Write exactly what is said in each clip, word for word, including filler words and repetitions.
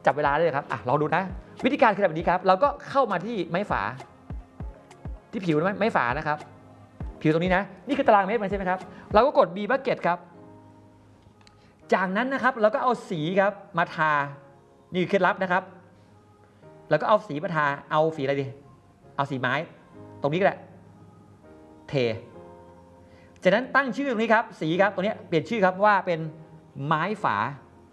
จับเวลาได้เลยครับอ่ะลองดูนะวิธีการคือแบบนี้ครับเราก็เข้ามาที่ไม้ฝาที่ผิวไม้ฝานะครับผิวตรงนี้นะนี่คือตารางเมตรมันใช่ไหมครับเราก็กด B bucket ครับจากนั้นนะครับเราก็เอาสีครับมาทานี่คือเคล็ดลับนะครับแล้วก็เอาสีมาทาเอาสีอะไรดีเอาสีไม้ตรงนี้ก็ได้เทจากนั้นตั้งชื่อตรงนี้ครับสีครับตัวนี้เปลี่ยนชื่อครับว่าเป็นไม้ฝา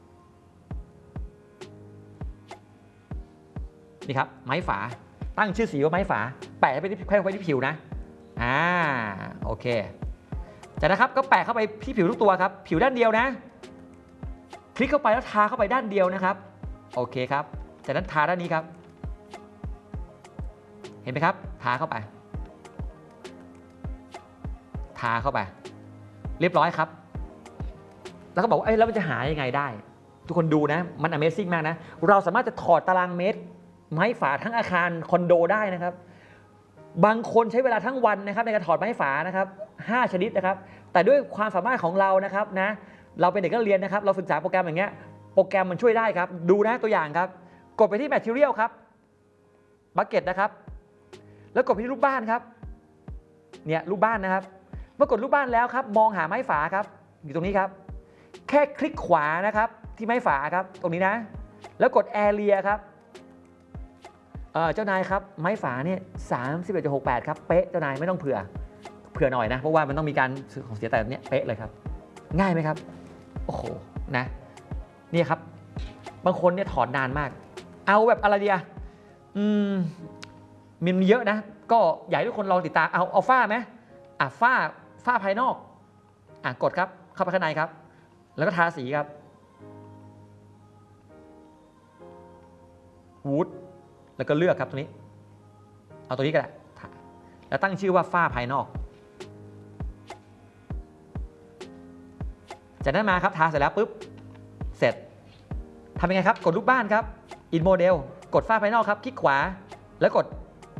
นี่ครับไม้ฝาตั้งชื่อสีว่าไม้ฝาแปะไปที่แปะไปที่ผิวนะอ่าโอเคจากนั้นครับก็แปะเข้าไปที่ผิวทุกตัวครับผิวด้านเดียวนะคลิกเข้าไปแล้วทาเข้าไปด้านเดียวนะครับโอเคครับจากนั้นทาด้านนี้ครับเห็นไหมครับทาเข้าไปทาเข้าไปเรียบร้อยครับแล้วก็บอกว่าเอ้ยแล้วมันจะหายังไงได้ทุกคนดูนะมัน Amazing มากนะเราสามารถจะถอดตารางเมตรไม้ฝาทั้งอาคารคอนโดได้นะครับบางคนใช้เวลาทั้งวันนะครับในการถอดไม้ฝานะครับห้าชนิดนะครับแต่ด้วยความสามารถของเรานะครับนะเราเป็นเด็กนักเรียนนะครับเราศึกษาโปรแกรมอย่างเงี้ยโปรแกรมมันช่วยได้ครับดูนะตัวอย่างครับกดไปที่ Material ครับ Bucket นะครับแล้วกดไปที่รูปบ้านครับเนี่ยรูปบ้านนะครับเมื่อกดรูปบ้านแล้วครับมองหาไม้ฝาครับอยู่ตรงนี้ครับแค่คลิกขวานะครับที่ไม้ฝาครับตรงนี้นะแล้วกด Area ครับเอ่อเจ้านายครับไม้ฝาเนี่ยสามสิบเอ็ดจุดหกแปดครับเป๊ะเจ้านายไม่ต้องเผื่อเผื่อหน่อยนะเพราะว่ามันต้องมีการซื้อของเสียแต่เนี้ยเป๊ะเลยครับง่ายไหมครับโอ้โหนะนี่ครับบางคนเนี่ยถอดนานมากเอาแบบอะไรดีอะอืมมีเยอะนะก็อยากให้ทุกคนลองติดตามเอาเอาฝ้าไหมอ่ะฝ้าฝ้าภายนอกอ่ะกดครับเข้าไปข้างในครับแล้วก็ทาสีครับวูดแล้วก็เลือกครับตัวนี้เอาตัวนี้ก็ได้แล้วตั้งชื่อว่าฝ้าภายนอกจากนั้นมาครับทาเสร็จแล้วปุ๊บเสร็จทำยังไงครับกดรูปบ้านครับ In Model กดฝ้าภายนอกครับคลิกขวาแล้วกด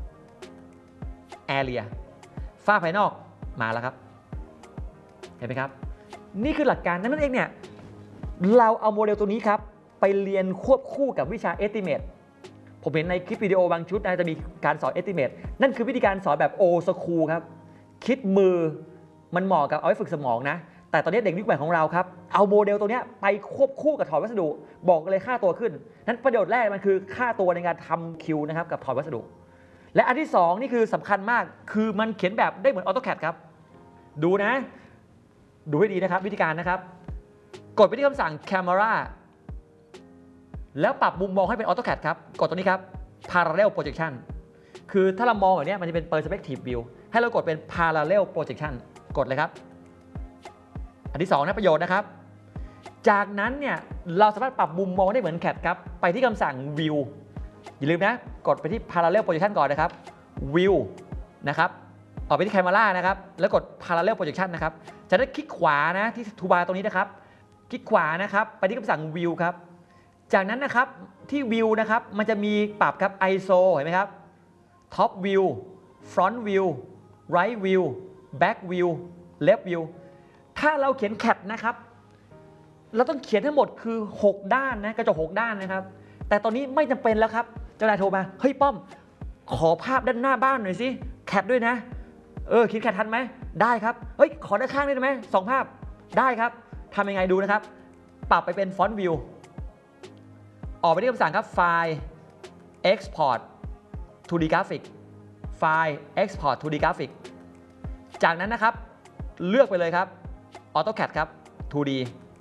Area ฝ้าภายนอกมาแล้วครับเห็นไหมครับนี่คือหลักการนั่นเองเนี่ยเราเอาโมเดลตัวนี้ครับไปเรียนควบคู่กับวิชา Estimate ผมเห็นในคลิปวิดีโอบางชุดนะจะมีการสอน Estimate นั่นคือวิธีการสอนแบบ Old School ครับคิดมือมันเหมาะกับเอาไว้ฝึกสมองนะแต่ตอนนี้เด็กยุคใหม่ของเราครับเอาโมเดลตัวนี้ไปควบคู่กับถอดวัสดุบอกเลยค่าตัวขึ้นนั้นประโยชน์แรกมันคือค่าตัวในการทำคิวนะครับกับถอดวัสดุและอันที่สองนี่คือสำคัญมากคือมันเขียนแบบได้เหมือน AutoCAD ครับดูนะดูให้ดีนะครับวิธีการนะครับกดไปที่คำสั่ง Camera แล้วปรับมุมมองให้เป็น AutoCAD ครับกดตรงนี้ครับ Parallel Projection คือถ้าเรามองแบบนี้มันจะเป็น Perspective View ให้เรากดเป็น Parallel Projection กดเลยครับอันที่สองนะประโยชน์นะครับจากนั้นเนี่ยเราสามารถปรับมุมมองได้เหมือน แคด ครับไปที่คำสั่ง View อย่าลืมนะกดไปที่ Parallel Projection ก่อนนะครับ View นะครับออกไปที่ Camera นะครับแล้วกด Parallel Projection นะครับจะได้คลิกขวานะที่ทูบาร์ตรงนี้นะครับคลิกขวานะครับไปที่คำสั่ง View ครับจากนั้นนะครับที่ View นะครับมันจะมีปรับครับ ไอ เอส โอ เห็นไหมครับ Top View Front View Right View Back View Left View ถ้าเราเขียน แคด นะครับเราต้องเขียนทั้งหมดคือหกด้านนะกระจกหกด้านนะครับแต่ตอนนี้ไม่จำเป็นแล้วครับเจ้านายโทรมาเฮ้ยป้อมขอภาพด้านหน้าบ้านหน่อยสิ แคด ด้วยนะเออคิด แคด ทันไหมได้ครับเฮ้ยขอด้านข้างได้ไหมสองภาพได้ครับทำยังไงดูนะครับปรับไปเป็น Font View ออกไปที่คำสั่งครับไฟล์ Export ทู ดี Graphic ไฟล์ Export ทู ดี Graphic จากนั้นนะครับเลือกไปเลยครับ AutoCAD ครับ ทู ดี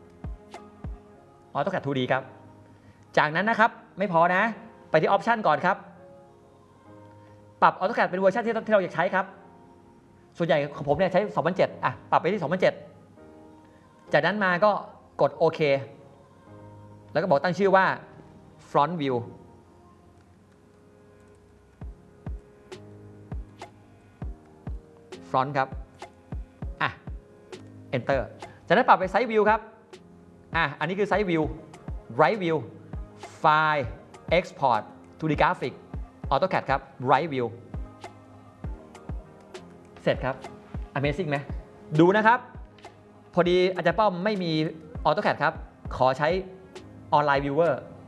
AutoCAD ทู ดี ครับจากนั้นนะครับไม่พอนะไปที่ Option ก่อนครับปรับ AutoCAD เป็นเวอร์ชันที่เราอยากใช้ครับส่วนใหญ่ของผมเนี่ยใช้สองพันเจ็ดอ่ะปรับไปที่สองพันเจ็ดจากนั้นมาก็กดโอเคแล้วก็บอกตั้งชื่อว่า Front View Front ครับอ่ะ Enter จากนั้นปรับไป Side View ครับอ่ะอันนี้คือ Side View Right View File Export ทู ดี Graphic AutoCAD ครับ Right View เสร็จครับ Amazing ไหมดูนะครับพอดีอาจารย์ป้อมไม่มี AutoCAD ครับขอใช้ Online Viewer